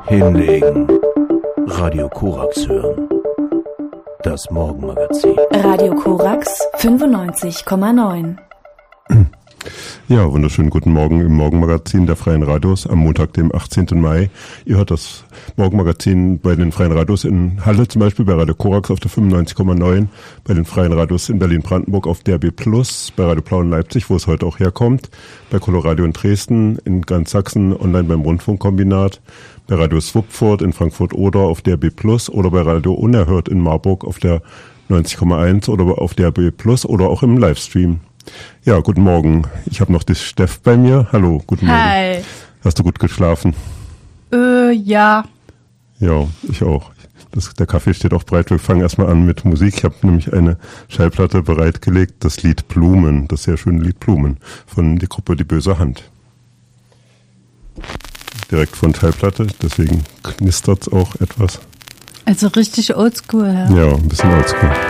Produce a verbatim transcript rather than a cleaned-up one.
Hinlegen. Radio Korax hören. Das Morgenmagazin. Radio Korax fünfundneunzig Komma neun. Ja, wunderschönen guten Morgen im Morgenmagazin der Freien Radios am Montag, dem achtzehnten Mai. Ihr hört das Morgenmagazin bei den Freien Radios in Halle zum Beispiel, bei Radio Korax auf der fünfundneunzig Komma neun, bei den Freien Radios in Berlin-Brandenburg auf D R B plus, bei Radio Plauen Leipzig, wo es heute auch herkommt, bei Coloradio in Dresden, in ganz Sachsen, online beim Rundfunkkombinat, bei Radio Swupfurt in Frankfurt-Oder auf D R B plus oder bei Radio Unerhört in Marburg auf der neunzig Komma eins oder auf D R B plus oder auch im Livestream. Ja, guten Morgen. Ich habe noch die Steff bei mir. Hallo, guten Morgen. Hi. Hast du gut geschlafen? Äh, ja. Ja, ich auch. Das, der Kaffee steht auch bereit. Wir fangen erstmal an mit Musik. Ich habe nämlich eine Schallplatte bereitgelegt, das Lied Blumen, das sehr schöne Lied Blumen von der Gruppe Die Böse Hand. Direkt von Schallplatte, deswegen knistert es auch etwas. Also richtig oldschool, ja. Ja, ein bisschen oldschool.